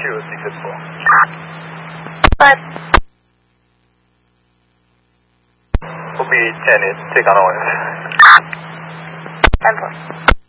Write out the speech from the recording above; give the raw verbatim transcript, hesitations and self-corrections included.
two six six four. Five. Will be ten eight, take on orange. ten four.